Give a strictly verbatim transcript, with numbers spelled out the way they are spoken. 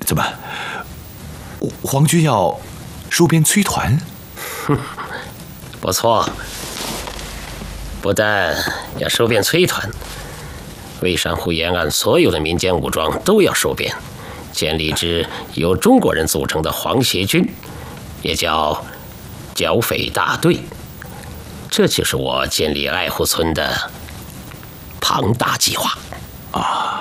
怎么，皇军要收编崔团？ 哼，不错。不但要收编崔团，蔚山湖沿岸所有的民间武装都要收编，建立一支由中国人组成的皇协军，也叫剿匪大队。这就是我建立爱护村的庞大计划。 啊，